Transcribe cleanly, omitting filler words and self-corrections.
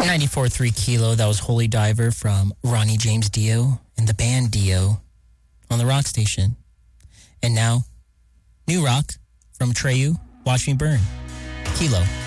94.3 Kilo, that was Holy Diver from Ronnie James Dio and the band Dio on the Rock Station. And now, new rock from Treyu, Watch Me Burn. Kilo.